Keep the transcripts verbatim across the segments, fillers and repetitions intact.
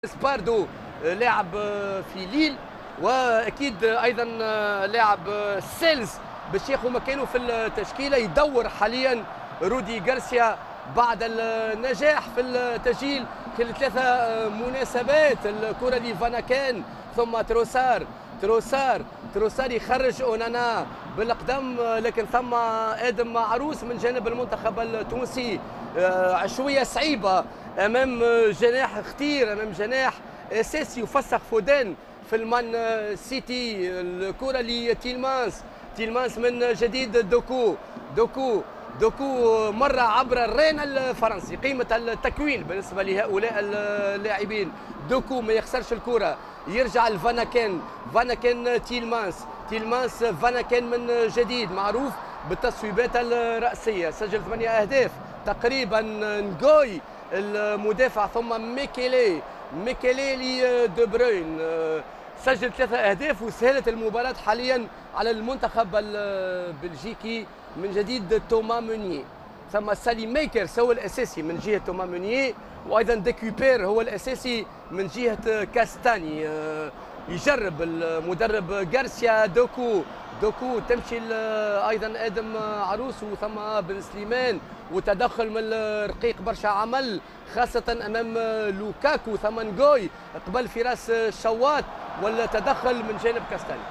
سباردو لاعب في ليل، واكيد ايضا لاعب سيلز باش ياخذ مكانه في التشكيله. يدور حاليا رودي غارسيا بعد النجاح في التسجيل في ثلاثه مناسبات، الكره لفاناكان ثم تروسار تروسار تروسار يخرج اونانا بالاقدام، لكن ثم ادم عروس من جانب المنتخب التونسي. عشويه صعيبه امام جناح خطير، امام جناح اساسي يفسخ فودان في المان سيتي. الكره لتيلمانس تيلمانس من جديد دوكو دوكو دوكو مرة عبر الرين الفرنسي. قيمة التكوين بالنسبة لهؤلاء اللاعبين. دوكو ما يخسرش الكرة، يرجع لفاناكين فاناكين تيلمانس تيلمانس فاناكين من جديد، معروف بالتصويبات الرأسية، سجل ثمانية أهداف تقريبا. نغوي المدافع ثم ميكيلي ميكيلي لي دو بروين سجل ثلاثة أهداف وسهلت المباراة حاليا على المنتخب البلجيكي. من جديد توما مونيي، ثم سالي ميكرز هو الأساسي من جهة توما مونيي، وأيضا ديكوبير هو الأساسي من جهة كاستاني. يجرب المدرب غارسيا دوكو دوكو تمشي ايضا ادم عروس وثم بن سليمان، وتدخل من الرقيق برشا عمل خاصه امام لوكاكو ثم نغوي قبل فراس الشواط، والتدخل من جانب كاستاني.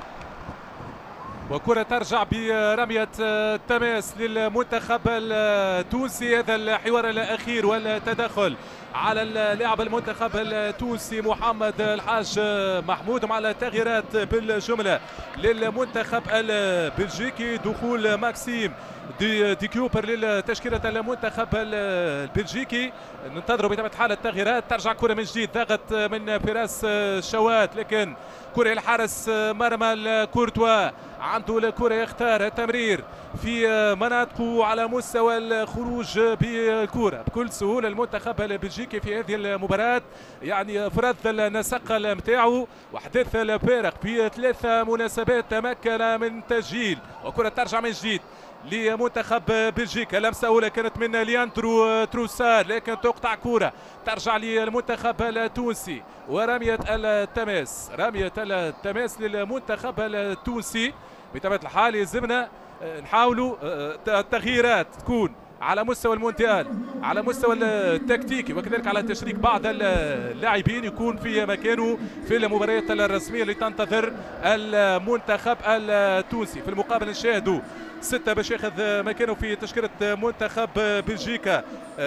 وكرة ترجع برمية تماس للمنتخب التونسي. هذا الحوار الأخير والتدخل على اللاعب المنتخب التونسي محمد الحاج محمود مع التغييرات بالجملة للمنتخب البلجيكي. دخول ماكسيم دي, دي كيوبر لتشكيلة المنتخب البلجيكي. ننتظروا بطبيعة الحال التغييرات. ترجع كرة من جديد، ضغط من فراس الشوات، لكن كرة الحارس مرمى الكورتوا عنده الكرة، يختار التمرير في مناطقه على مستوى الخروج بالكرة بكل سهولة. المنتخب البلجيكي في هذه المباراة يعني فرض النسق نتاعو وحدث الفارق في ثلاث مناسبات تمكن من تسجيل. وكرة ترجع من جديد لمنتخب بلجيكا. لمسة أولى كانت من لياندرو تروسار، لكن تقطع كرة ترجع للمنتخب التونسي. ورمية التماس رمية التماس للمنتخب التونسي. بطبيعة الحال يلزمنا نحاولوا التغييرات تكون على مستوى المونديال، على مستوى التكتيكي، وكذلك على تشريك بعض اللاعبين يكون في مكانه في المباريات الرسمية اللي تنتظر المنتخب التونسي. في المقابل نشاهدوا ستة باش ياخذ مكانه في تشكيلة منتخب بلجيكا.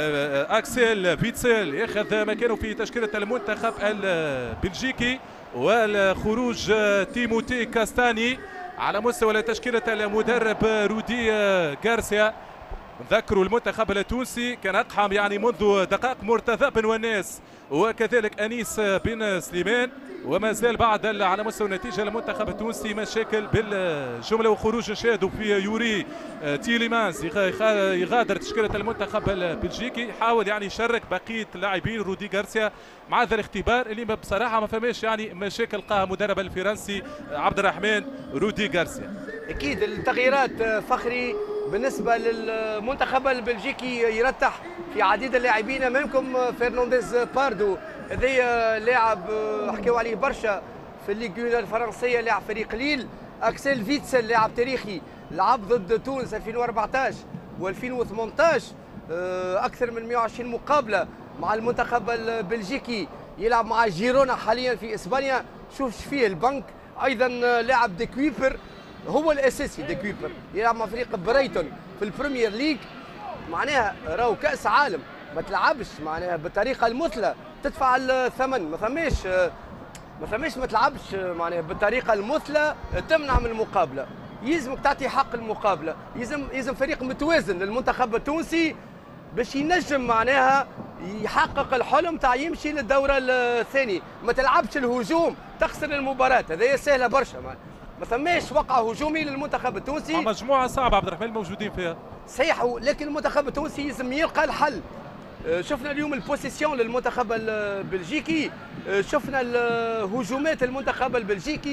اكسيل فيتسيل ياخذ مكانه في تشكيلة المنتخب البلجيكي، والخروج تيموتي كاستاني على مستوى تشكيلة المدرب رودي غارسيا. نذكروا المنتخب التونسي كان أقحم يعني منذ دقائق مرتضى بن وناس وكذلك أنيس بن سليمان، وما زال بعد على مستوى النتيجة المنتخب التونسي مشاكل بالجملة. وخروج نشاهدوا في يوري تيليمانس يغادر تشكيلة المنتخب البلجيكي، يحاول يعني يشارك بقية اللاعبين رودي غارسيا مع هذا الاختبار اللي بصراحة ما فماش يعني مشاكل لقاها مدرب الفرنسي عبد الرحمن رودي غارسيا. أكيد التغييرات فخري بالنسبة للمنتخب البلجيكي يرتح في عديد اللاعبين. امامكم فرنانديز باردو، هذايا لاعب حكيو عليه برشا في الليغ الفرنسية، لاعب فريق ليل. اكسيل فيتسل لاعب تاريخي، لعب ضد تونس ألفين وأربعطاش وألفين وثمنطاش، اكثر من مئة وعشرين مقابلة مع المنتخب البلجيكي. يلعب مع جيرونا حاليا في اسبانيا. شوف فيه البنك. ايضا لاعب ديكويبر هو الاساسي، دي كويبر يلعب مع فريق برايتون في البريمير ليج. معناها راهو كاس عالم، ما تلعبش معناها بالطريقه المثلى تدفع الثمن. ما ثماش ما ثماش ما تلعبش معناها بالطريقه المثلى تمنع من المقابله. يلزمك تعطي حق المقابله. يلزم يلزم فريق متوازن للمنتخب التونسي باش ينجم معناها يحقق الحلم تاع يمشي للدوره الثانيه. ما تلعبش الهجوم تخسر المباراه، هذه سهله برشا. ما ثماش وقع هجومي للمنتخب التونسي. مجموعه صعبه عبد الرحمن الموجودين فيها صحيح، لكن المنتخب التونسي لازم يلقى الحل. شفنا اليوم البوسيسيون للمنتخب البلجيكي، شفنا الهجومات المنتخب البلجيكي،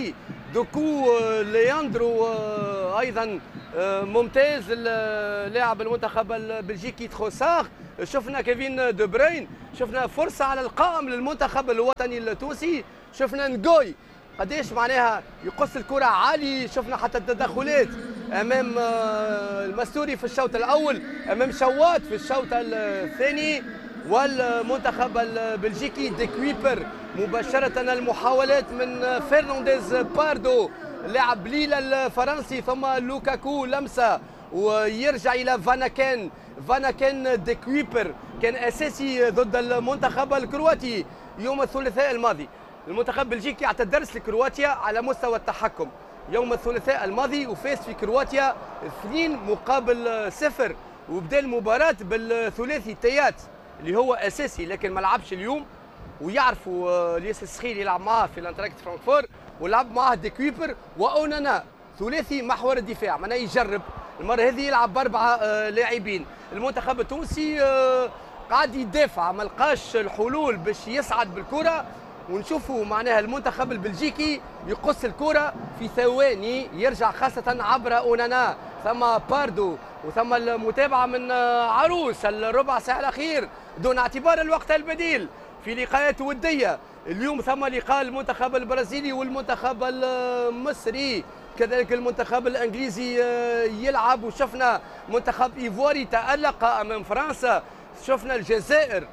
دوكو لياندرو ايضا ممتاز. اللاعب المنتخب البلجيكي تروسار، شفنا كيفين دو بروين، شفنا فرصه على القائم للمنتخب الوطني التونسي، شفنا نجوي قديش معناها يقص الكره عالي، شفنا حتى التدخلات امام المستوري في الشوط الاول، امام شوات في الشوط الثاني. والمنتخب البلجيكي ديكويبر مباشره المحاولات من فرنانديز باردو لاعب ليل الفرنسي، ثم لوكاكو لمسه ويرجع الى فاناكين. فاناكين ديكويبر كان اساسي ضد المنتخب الكرواتي يوم الثلاثاء الماضي. المنتخب البلجيكي اعطى درس لكرواتيا على مستوى التحكم يوم الثلاثاء الماضي، وفاز في كرواتيا اثنين مقابل صفر، وبدا المباراه بالثلاثي تيات اللي هو اساسي لكن ما لعبش اليوم، ويعرفوا الياس السخيل يلعب معاه في الانتراكت فرانكفور، ولعب معاه ديكويبر واونانا ثلاثي محور الدفاع، معناه يجرب المره هذه يلعب باربعه لاعبين. المنتخب التونسي قاعد يدافع، ما لقاش الحلول باش يصعد بالكره، ونشوفوا معناها المنتخب البلجيكي يقص الكره في ثواني، يرجع خاصه عبر اونانا، ثم باردو، وثم المتابعه من عروس الربع ساعه الاخير دون اعتبار الوقت البديل في لقاءات وديه. اليوم ثم لقاء المنتخب البرازيلي والمنتخب المصري، كذلك المنتخب الانجليزي يلعب، وشفنا منتخب ايفواري تألق امام فرنسا، شفنا الجزائر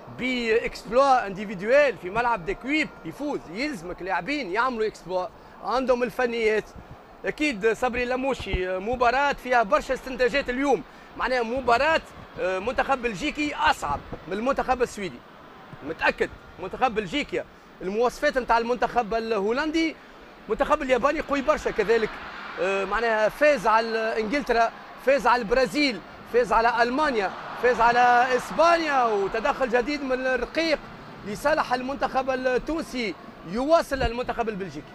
باكسبلوا انديفيدويل في ملعب ديكويب يفوز. يلزمك لاعبين يعملوا اكسبلوا، عندهم الفنيات. اكيد صبري لموشي مباراه فيها برشا استنتاجات اليوم، معناها مباراه منتخب بلجيكي اصعب من المنتخب السويدي متاكد. منتخب بلجيكا المواصفات نتاع المنتخب الهولندي، المنتخب الياباني قوي برشا كذلك، معناها فاز على انجلترا، فاز على البرازيل، فاز على المانيا، فاز على اسبانيا، وتدخل جديد من الرقيق لصالح المنتخب التونسي يواصل المنتخب البلجيكي.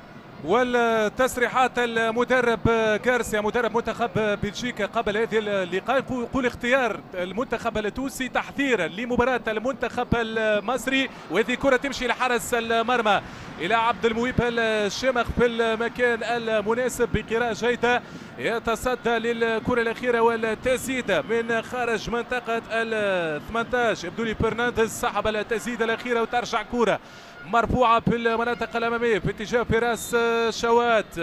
والتصريحات المدرب غارسيا مدرب منتخب بلجيكا قبل هذه اللقاء يقول اختيار المنتخب التونسي تحذيرا لمباراة المنتخب المصري، وهذه كرة تمشي لحارس المرمى إلى عبد الموهب الشامخ في المكان المناسب بقراءة جيدة، يتصدى للكرة الأخيرة والتسديدة من خارج منطقة ال ثمانية عشر. يبدو لي برنانديز سحب التسديدة الأخيرة وترجع كرة مرفوعة في المناطق الأمامية في اتجاه فراس شوات،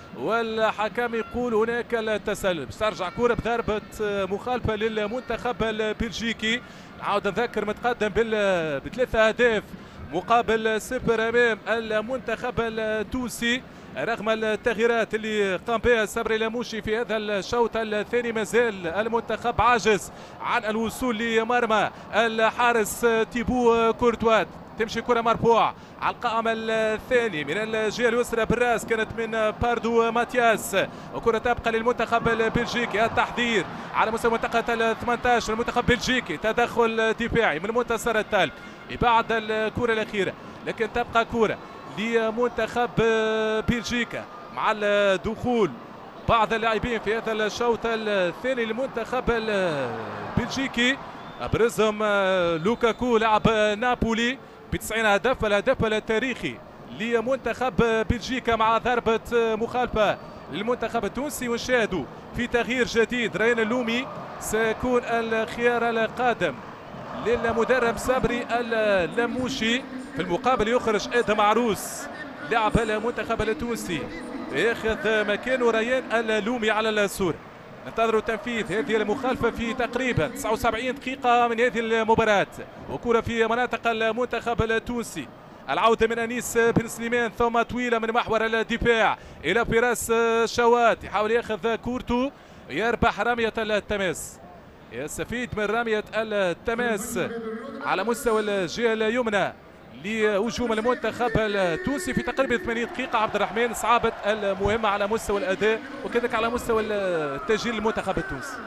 والحكم يقول هناك التسلل. ترجع كرة بضربة مخالفة للمنتخب البلجيكي. نعاود نذكر متقدم بثلاثة أهداف مقابل صفر أمام المنتخب التونسي رغم التغييرات اللي قام بها صبري لموشي في هذا الشوط الثاني. مازال المنتخب عاجز عن الوصول لمرمى الحارس تيبو كورتوات. تمشي كرة مرفوعة على القائم الثاني من الجهة اليسرى بالراس، كانت من باردو ماتياس، وكرة تبقى للمنتخب البلجيكي. التحضير على مستوى منطقة ال ثمانية عشر، المنتخب البلجيكي تدخل دفاعي من منتصر الثالث بعد الكرة الأخيرة، لكن تبقى كرة لمنتخب بلجيكا مع الدخول بعض اللاعبين في هذا الشوط الثاني للمنتخب البلجيكي، ابرزهم لوكاكو لاعب نابولي بتسعين هدف، الهدف التاريخي لمنتخب بلجيكا مع ضربة مخالفة للمنتخب التونسي. ونشاهدوا في تغيير جديد ريان اللومي سيكون الخيار القادم للمدرب صبري اللموشي، في المقابل يخرج ادم عروس لاعب المنتخب التونسي ياخذ مكانه ريان اللومي على الصورة. ننتظر تنفيذ هذه المخالفة في تقريبا تسعة وسبعين دقيقة من هذه المباراة، وكرة في مناطق المنتخب التونسي. العودة من أنيس بن سليمان، ثم طويلة من محور الدفاع إلى فراس شوات، يحاول ياخذ كورتو، يربح رمية التماس، يستفيد من رمية التماس على مستوى الجهة اليمنى لهجوم المنتخب التونسي في تقريبا ثمانين دقيقة. عبد الرحمن صعبت المهمة على مستوى الأداء وكذلك على مستوى التسجيل المنتخب التونسي.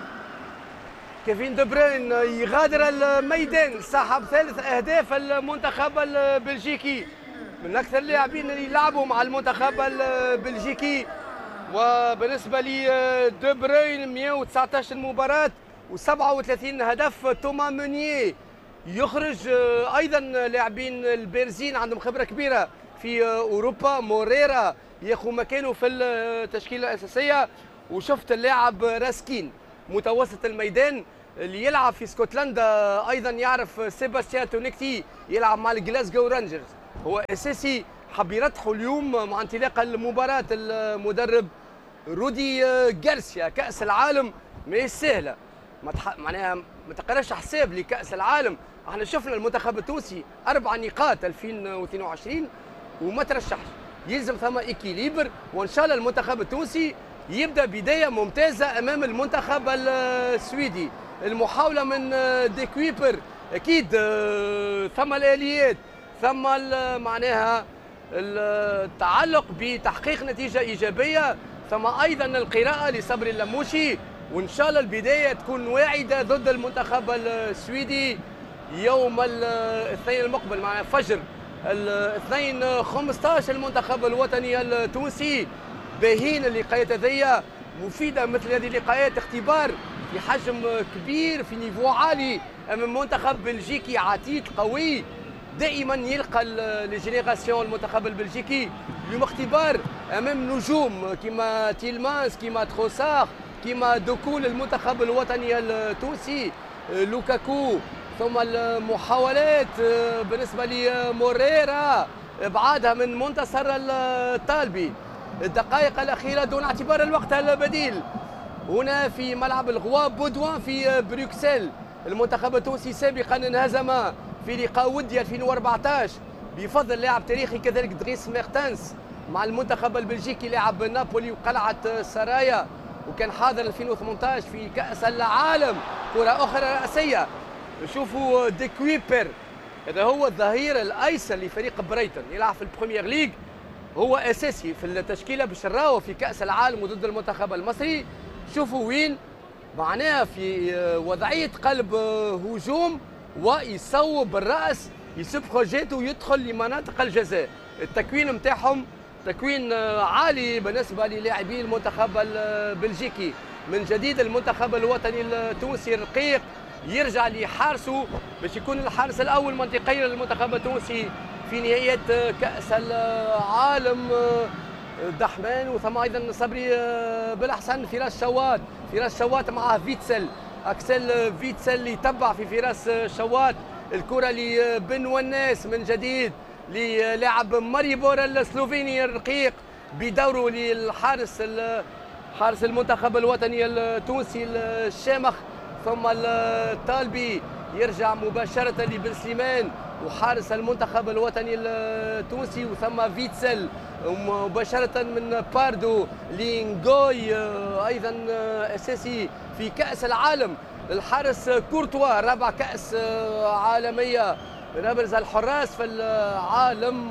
كيفين دو بروين يغادر الميدان، صاحب ثالث أهداف المنتخب البلجيكي، من أكثر اللاعبين اللي لعبوا مع المنتخب البلجيكي. وبالنسبة لي دو بروين مئة وتسعة عشر مباراة وسبعة وثلاثين هدف. توما مونيي يخرج ايضا لاعبين البارزين عندهم خبره كبيره في اوروبا. موريرا ياخذ مكانه في التشكيله الاساسيه. وشفت اللاعب راسكين متوسط الميدان اللي يلعب في اسكتلندا، ايضا يعرف سيباستيان تونيكتي يلعب مع الجلاسكو رانجرز، هو اساسي. حب يرتحوا اليوم مع انطلاق المباراه المدرب رودي غارسيا. كاس العالم ماهيش سهله، ما تح... معناها ما تقراش حساب لكاس العالم. احنا شفنا المنتخب التونسي اربع نقاط ألفين واثنين وعشرين وما ترشحش، يلزم ثم ايكيليبر، وان شاء الله المنتخب التونسي يبدا بدايه ممتازه امام المنتخب السويدي. المحاوله من ديكويبر اكيد ثم الاليات، ثم معناها التعلق بتحقيق نتيجه ايجابيه، ثم ايضا القراءه لصبري اللموشي. وان شاء الله البدايه تكون واعده ضد المنتخب السويدي يوم الاثنين المقبل مع فجر الاثنين خمسة عشر. المنتخب الوطني التونسي باهين اللقاءات هذيا مفيده، مثل هذه اللقاءات اختبار في حجم كبير في نيفو عالي امام منتخب بلجيكي عتيد قوي دائما يلقى لجينيراسيون المنتخب البلجيكي. اليوم اختبار امام نجوم كما تيلمانس كما تروسار كما دوكول المنتخب الوطني التونسي، لوكاكو، ثم المحاولات بالنسبه لموريرا ابعادها من منتصر الطالبي. الدقائق الاخيره دون اعتبار الوقت البديل هنا في ملعب الغوا بودوان في بروكسل. المنتخب التونسي سابقا انهزم في لقاء ودي ألفين وأربعة عشر بفضل لاعب تاريخي كذلك دريس ميرتنس مع المنتخب البلجيكي لاعب نابولي وقلعه سرايا، وكان حاضر ألفين وثمانية عشر في كأس العالم. كرة أخرى رأسية، شوفوا ديكويبر، هذا هو الظهير الأيسر لفريق برايتون يلعب في البريمير ليج، هو أساسي في التشكيلة باش نراو في كأس العالم وضد المنتخب المصري. شوفوا وين معناها في وضعية قلب هجوم ويصوب بالرأس يسب بروجيت ويدخل لمناطق الجزاء. التكوين نتاعهم تكوين عالي بالنسبه للاعبي المنتخب البلجيكي. من جديد المنتخب الوطني التونسي رقيق يرجع لحارسه باش يكون الحارس الاول منطقيا للمنتخب التونسي في نهائيات كاس العالم. دحمان وثم ايضا صبري بالاحسن. فراس شوات، فراس شوات معه فيتسل، اكسل فيتسل اللي يتبع في فراس شوات. الكره لبن وناس من جديد للاعب ماريبور السلوفيني الرقيق بدوره للحارس حارس المنتخب الوطني التونسي الشامخ. ثم الطالبي يرجع مباشرة لبن سليمان وحارس المنتخب الوطني التونسي، وثم فيتسل مباشرة من باردو لينغوي أيضا أساسي في كأس العالم. الحارس كورتوا رابع كأس عالمية من أبرز الحراس في العالم،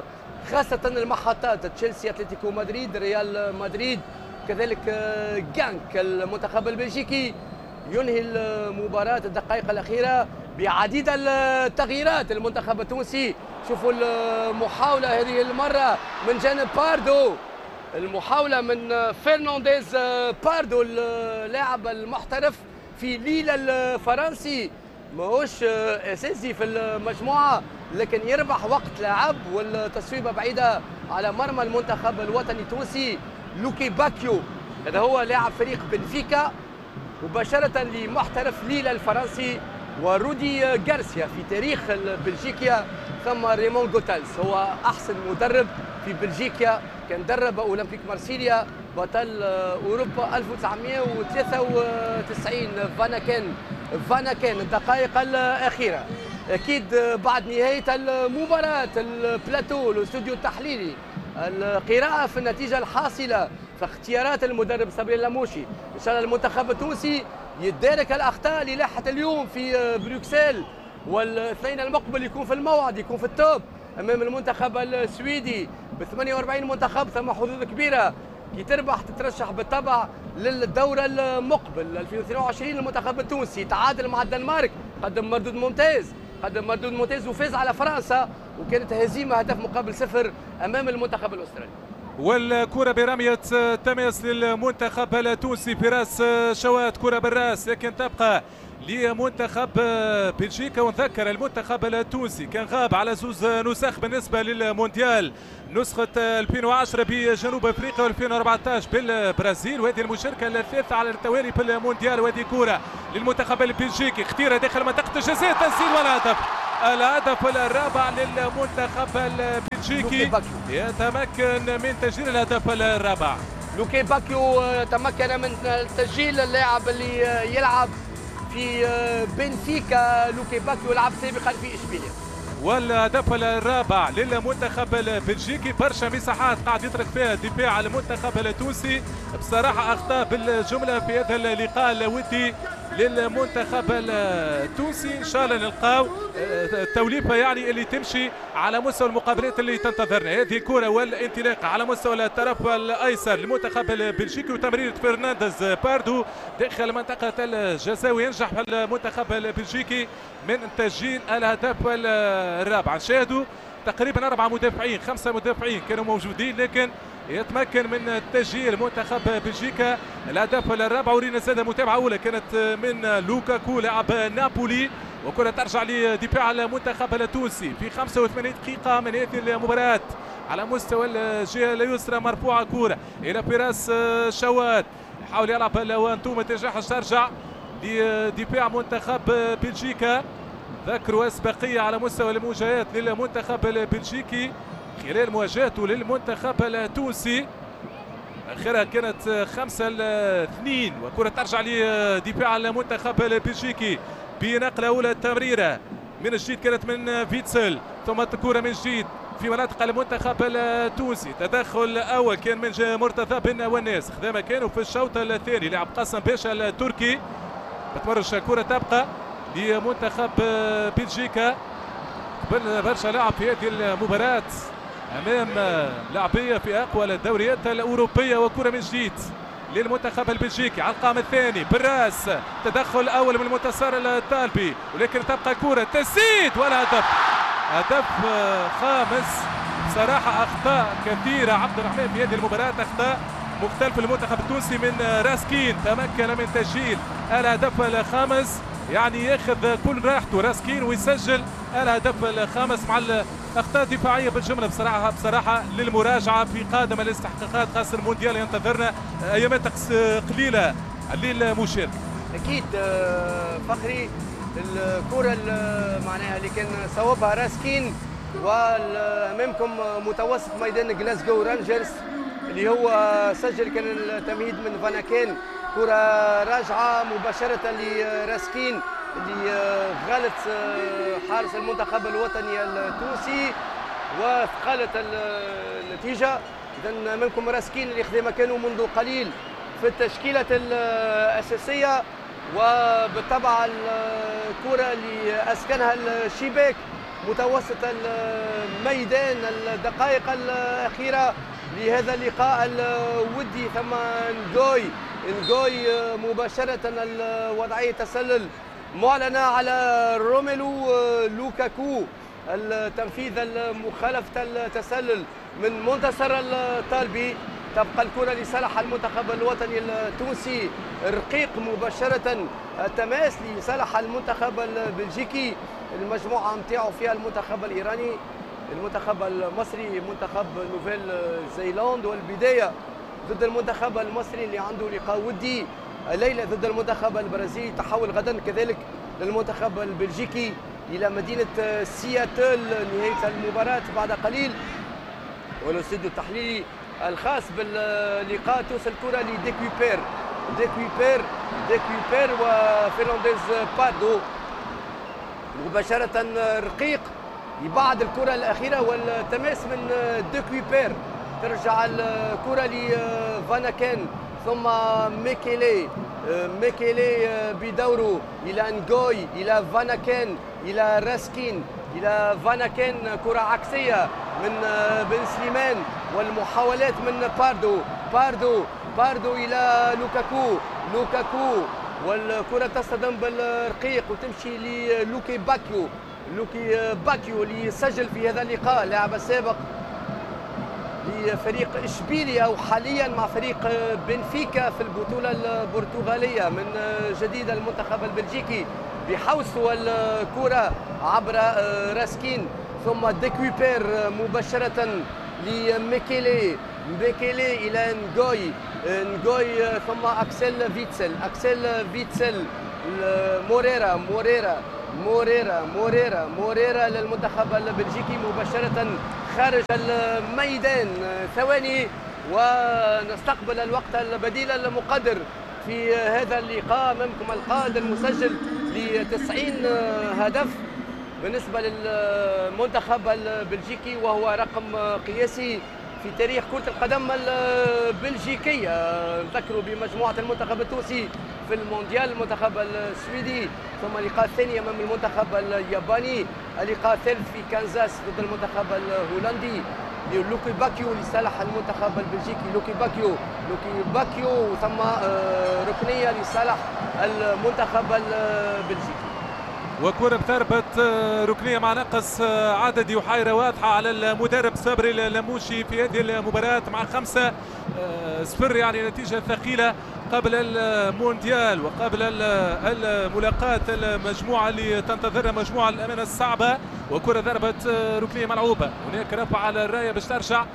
خاصة المحطات تشيلسي، أتلتيكو مدريد، ريال مدريد، كذلك جانك. المنتخب البلجيكي ينهي المباراة الدقائق الأخيرة بعديد التغييرات. المنتخب التونسي شوفوا المحاولة هذه المرة من جانب باردو، المحاولة من فرنانديز باردو اللاعب المحترف في ليل الفرنسي، ماهوش اساسي في المجموعه لكن يربح وقت لعب، والتصويبه بعيده على مرمى المنتخب الوطني التونسي. لوكي باكيو هذا هو لاعب فريق بنفيكا مباشره لمحترف ليل الفرنسي، ورودي غارسيا في تاريخ بلجيكا. ثم ريمون غوتالز هو احسن مدرب في بلجيكا، كان درب اولمبيك مارسيليا بطل اوروبا ألف وتسعمائة وثلاثة وتسعين. فاناكن فاناكن الدقائق الاخيره اكيد بعد نهايه المباراه. البلاتو الاستوديو التحليلي، القراءه في النتيجه الحاصله في اختيارات المدرب صبري اللموشي. ان شاء الله المنتخب التونسي يتدارك الاخطاء اللي لاحت اليوم في بروكسل، والاثنين المقبل يكون في الموعد، يكون في التوب امام المنتخب السويدي ب ثمانية وأربعين منتخب. ثم حظوظ كبيره كي تربح تترشح بالطبع للدوره المقبل ألفين واثنين وعشرين. المنتخب التونسي تعادل مع الدنمارك، قدم مردود ممتاز، قدم مردود ممتاز وفاز على فرنسا، وكانت هزيمه هدف مقابل صفر امام المنتخب الاسترالي. والكرة برمية تماس للمنتخب التونسي. فراس شوات كرة بالراس لكن تبقى لمنتخب بلجيكا. ونذكر المنتخب التونسي كان غاب على زوز نسخ بالنسبه للمونديال، نسخه ألفين وعشرة بجنوب افريقيا وألفين وأربعطاش بالبرازيل، وهذه المشاركه الثالثه على التوالي بالمونديال. وهذه كره للمنتخب البلجيكي، اختيره داخل منطقه الجزاء، تسجيل والهدف. الهدف الرابع للمنتخب البلجيكي يتمكن من تسجيل الهدف الرابع. لوكي باكيو تمكن من تسجيل اللاعب اللي يلعب في بنفيكا. لوكي باكيو يلعب سابقا في اشبيليا. والهدف الرابع للمنتخب البلجيكي. برشا مساحات قاعد يترك فيها دفاع المنتخب التونسي، بصراحه اخطاء بالجمله في هذا اللقاء الودي للمنتخب التونسي. ان شاء الله نلقاو التوليفه يعني اللي تمشي على مستوى المقابلات اللي تنتظرنا. هذه كره والانطلاق على مستوى الطرف الايسر للمنتخب البلجيكي، وتمريره فرنانديز باردو داخل منطقه الجزاء، وينجح المنتخب البلجيكي من تسجيل الهدف الرابع. نشاهدوا تقريبا اربعه مدافعين خمسه مدافعين كانوا موجودين، لكن يتمكن من تسجيل منتخب بلجيكا الهدف الرابع. ورينا زاد متابعه اولى كانت من لوكاكو لاعب نابولي، وكره ترجع لدفاع المنتخب التونسي في خمسة وثمانين دقيقه من هذه المباراه. على مستوى الجهه اليسرى مرفوعه كره الى فراس شواد، يحاول يلعب وانتوما تنجح ترجع لدفاع منتخب بلجيكا. ذكروا اسبقيه على مستوى المواجهات للمنتخب البلجيكي خلال مواجهته للمنتخب التونسي، اخرها كانت خمسة لاثنين. وكره ترجع لدفاع المنتخب البلجيكي بنقله اولى. التمريره من جديد كانت من فيتسل، ثم كره من جديد في مناطق المنتخب التونسي. تدخل اول كان من مرتضى بن وناس، خذا مكانه في الشوط الثاني لاعب قاسم باشا التركي. بتمرش كره تبقى لمنتخب بلجيكا. قبل برشا لاعب في هذه المباراه امام لاعبيه في اقوى الدوريات الاوروبيه. وكره من جديد للمنتخب البلجيكي على القائم الثاني بالراس، تدخل اول من المنتصر الطالبي، ولكن تبقى كره تسديد والهدف. هدف خامس. بصراحه اخطاء كثيره عبد الرحمن في هذه المباراه، اخطاء مختلفه للمنتخب التونسي من راسكين، تمكن من تسجيل الهدف الخامس. يعني ياخذ كل راحته راسكين ويسجل الهدف الخامس مع الاخطاء الدفاعيه بالجمله. بصراحه بصراحه للمراجعه في قادم الاستحقاقات، خاصه المونديال ينتظرنا ايامات قليله للمشاركه. اكيد فخري الكره معناها اللي كان صوبها راسكين، وامامكم متوسط ميدان جلاسكو رانجرز اللي هو سجل كان التمهيد من فاناكين. كرة راجعة مباشرة لراسكين اللي غالت حارس المنتخب الوطني التونسي وثقلت النتيجة. إذا أمامكم راسكين اللي خذ مكانه منذ قليل في التشكيلة الأساسية، وبالطبع الكرة اللي أسكنها الشباك متوسط الميدان الدقائق الأخيرة لهذا اللقاء الودي. ثم نجوي نجوي مباشرة الوضعية تسلل معلنة على روميلو لوكاكو. التنفيذ المخالفة التسلل من منتصر الطالبي. تبقى الكرة لصالح المنتخب الوطني التونسي، رقيق مباشرة التماس لصالح المنتخب البلجيكي. المجموعة متاعو فيها المنتخب الإيراني، المنتخب المصري، منتخب نوفيل زيلاند، والبداية ضد المنتخب المصري اللي عنده لقاء ودي الليلة ضد المنتخب البرازيلي. تحول غدا كذلك للمنتخب البلجيكي إلى مدينة سياتل نهاية المباراة بعد قليل. والاستوديو التحليلي الخاص باللقاء توصل الكرة لديكويبير ديكويبير ديكويبير وفرنانديز باردو مباشرة رقيق بعد الكرة الأخيرة والتماس من ديكويبير. ترجع الكرة لفاناكين ثم ميكيلي ميكيلي بدوره إلى نجوي إلى فاناكين إلى راسكين إلى فاناكين. كرة عكسية من بن سليمان والمحاولات من باردو باردو باردو إلى لوكاكو لوكاكو والكرة تصطدم بالرقيق وتمشي للوكي باكيو لوكي باكيو اللي سجل في هذا اللقاء، لاعب السابق لفريق اشبيليا وحاليا مع فريق بنفيكا في البطولة البرتغالية. من جديد المنتخب البلجيكي بيحوسوا الكرة عبر راسكين ثم ديكوبير مباشرة لميكيلي ميكيلي إلى نغوي نغوي ثم أكسل فيتسل أكسل فيتسل موريرا موريرا موريرا موريرا موريرا للمنتخب البلجيكي مباشرة خارج الميدان. ثواني ونستقبل الوقت البديل المقدر في هذا اللقاء. أمامكم القائد المسجل ل تسعين هدف بالنسبة للمنتخب البلجيكي وهو رقم قياسي في تاريخ كرة القدم البلجيكية. نذكروا بمجموعة المنتخب التونسي في المونديال، المنتخب السويدي، ثم اللقاء الثاني أمام المنتخب الياباني، اللقاء الثالث في كانزاس ضد المنتخب الهولندي لوكي باكيو لصالح المنتخب البلجيكي. لوكي باكيو لوكي باكيو ثم ركنية لصالح المنتخب البلجيكي. وكرة بضربة ركنية مع نقص عددي وحيرة واضحة على المدرب صبري اللموشي في هذه المباراة مع خمسة صفر، يعني نتيجة ثقيلة قبل المونديال وقبل الملاقاة المجموعة اللي تنتظرها مجموعة الأمانة الصعبة. وكرة ضربة ركنية ملعوبة، هناك رفع على الراية باش ترجع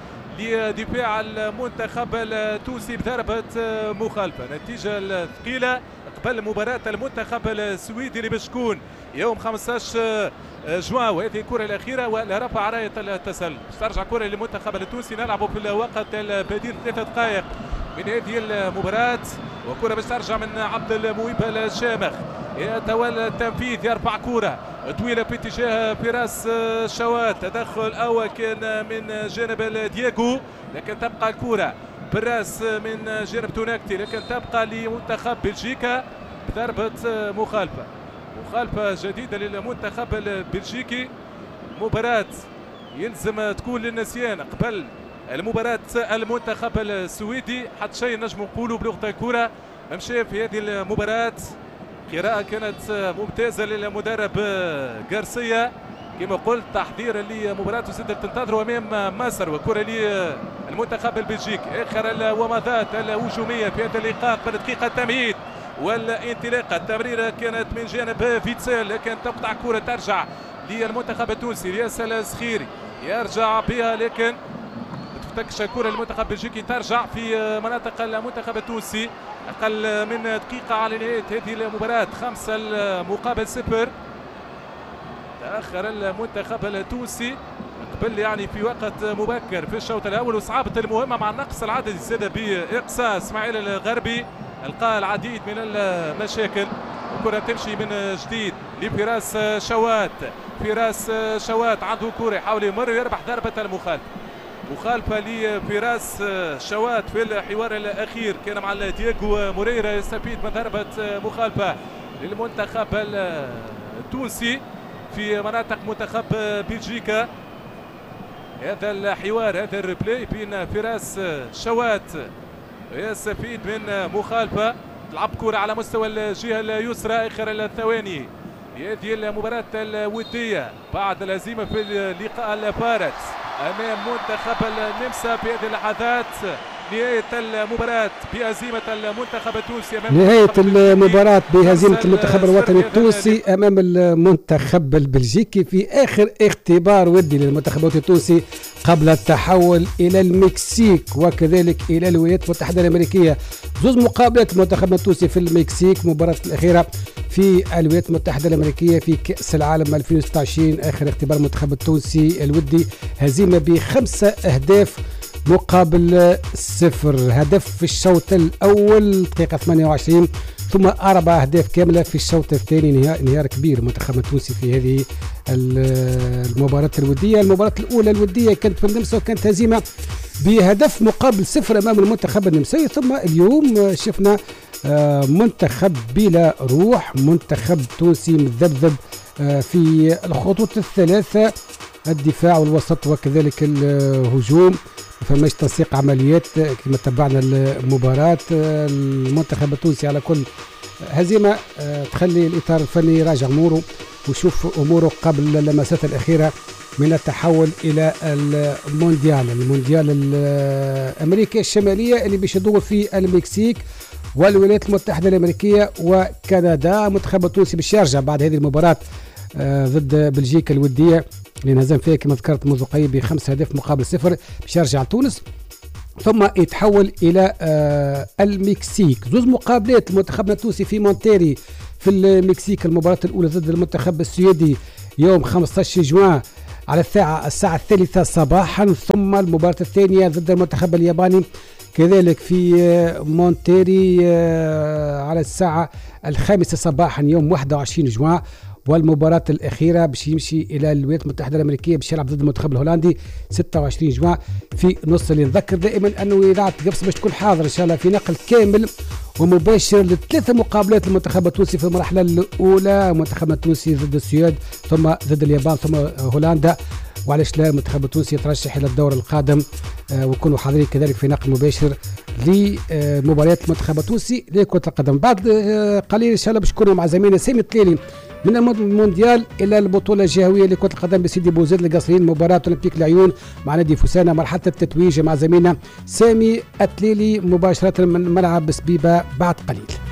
لدفاع المنتخب التونسي بضربة مخالفة. نتيجة الثقيلة قبل مباراة المنتخب السويدي اللي باش تكون يوم خمسة عشر جوان، وهذه الكرة الأخيرة ورفع راية التسلل. ترجع كرة للمنتخب التونسي، نلعب في الوقت البديل ثلاثة دقائق من هذه المباراة. وكرة باش ترجع من عبد الموهب الشامخ، يتولى التنفيذ، يرفع كرة طويلة باتجاه فراس شوات. تدخل أول كان من جانب دياغو، لكن تبقى الكرة بالراس من جانب توناكتي، لكن تبقى لمنتخب بلجيكا بضربة مخالفة. مخالفة جديدة للمنتخب البلجيكي. مباراة يلزم تكون للنسيان قبل المباراة المنتخب السويدي. حتى شيء نجم نقولوا بلغة الكرة مشى في هذه المباراة. قراءة كانت ممتازة للمدرب غارسيا كما قلت، تحضير لمباراة سد تنتظر امام مصر. وكرة للمنتخب البلجيكي، اخر الومضات الهجومية في هذا اللقاء قبل دقيقة التمهيد والانطلاقة. التمريرة كانت من جانب فيتسيل، لكن تقطع كرة ترجع للمنتخب التونسي. ياسر الصخيري يرجع بها، لكن تفتكش الكرة للمنتخب البلجيكي، ترجع في مناطق المنتخب التونسي. أقل من دقيقة على نهاية هذه المباراة، خمسة مقابل صفر. تأخر المنتخب التونسي قبل يعني في وقت مبكر في الشوط الأول، وصعبت المهمة مع النقص العددي زاد بإقصاء إسماعيل الغربي، ألقى العديد من المشاكل. الكرة تمشي من جديد لفراس شوات. فراس شوات عنده كرة، يحاول يمر ويربح ضربة المخالفة. مخالفة لفراس شوات في الحوار الأخير كان مع دياغو موريرا، يستفيد من ضربة مخالفة للمنتخب التونسي في مناطق منتخب بلجيكا. هذا الحوار، هذا الريبلاي بين فراس شوات يستفيد من مخالفة. تلعب كرة على مستوى الجهة اليسرى آخر الثواني هذه المباراة الودية بعد الهزيمة في اللقاء الفارط أمام منتخب النمسا. في هذه اللحظات نهاية المباراة بهزيمة المنتخب التونسي أمام نهاية المباراة بهزيمة المنتخب الوطني التونسي أمام المنتخب البلجيكي في آخر اختبار ودي للمنتخب الوطني التونسي قبل التحول إلى المكسيك وكذلك إلى الولايات المتحدة الأمريكية. زوج مقابلات المنتخب التونسي في المكسيك، مباراة الأخيرة في الولايات المتحدة الأمريكية في كأس العالم ألفين وستة وعشرين، آخر اختبار المنتخب التونسي الودي، هزيمة بخمسة أهداف مقابل صفر. هدف في الشوط الأول دقيقة ثمانية وعشرين، ثم أربع أهداف كاملة في الشوط الثاني. انهيار كبير المنتخب التونسي في هذه المباراة الودية. المباراة الأولى الودية كانت في النمسا وكانت هزيمة بهدف مقابل صفر أمام المنتخب النمساوي. ثم اليوم شفنا منتخب بلا روح، منتخب تونسي مذبذب في الخطوط الثلاثة، الدفاع والوسط وكذلك الهجوم. فماش تنسيق عمليات كما تبعنا المباراة. المنتخب التونسي على كل هزيمة تخلي الإطار الفني راجع أموره ويشوف أموره قبل اللمسات الأخيرة من التحول إلى المونديال المونديال الأمريكا الشمالية اللي باش يدور في المكسيك. والولايات المتحدة الأمريكية وكندا. المنتخب التونسي باش يرجع بعد هذه المباراة آه ضد بلجيكا الودية اللي انهزم فيها كما ذكرت منذ قليل بخمسة أهداف مقابل صفر، باش يرجع لتونس ثم يتحول إلى آه المكسيك. زوز مقابلات المنتخب التونسي في مونتيري في المكسيك، المباراة الأولى ضد المنتخب السويدي يوم خمسة عشر جوان على الساعة الساعة الثالثة صباحا، ثم المباراة الثانية ضد المنتخب الياباني كذلك في مونتيري على الساعة الخامسة صباحا يوم واحد وعشرين جوان، والمباراة الأخيرة باش يمشي إلى الولايات المتحدة الأمريكية باش يلعب ضد المنتخب الهولندي ستة وعشرين جوان في نص الليل. نذكر دائما أنه إذاعة قبص باش تكون حاضر إن شاء الله في نقل كامل ومباشر لثلاث مقابلات المنتخب التونسي في المرحلة الأولى، المنتخب التونسي ضد السويد ثم ضد اليابان ثم هولندا، وعلاش لا المنتخب التونسي يترشح إلى الدور القادم آه ويكونوا حاضرين كذلك في نقل مباشر لمباريات المنتخب التونسي لكرة القدم. بعد آه قليل إن شاء الله باش نكونوا مع زميلنا سامي التليلي من المونديال إلى البطولة الجهوية لكرة القدم بسيدي بوزيد القصرين، مباراة أولمبيك العيون مع نادي فوسانا، مرحلة التتويج مع زميلنا سامي التليلي مباشرة من ملعب سبيبة بعد قليل.